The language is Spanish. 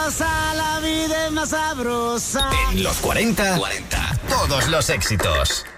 rosa, la vida es más sabrosa. En los 40, todos los éxitos.